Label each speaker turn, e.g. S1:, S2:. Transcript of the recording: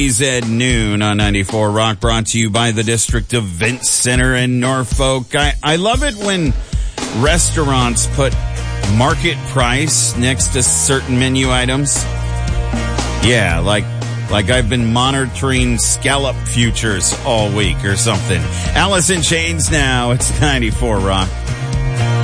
S1: At noon on 94 Rock, brought to you by the District Event Center in Norfolk. I love it when restaurants put market price next to certain menu items. Yeah, like I've been monitoring scallop futures all week or something. Alice in Chains now. It's 94 Rock.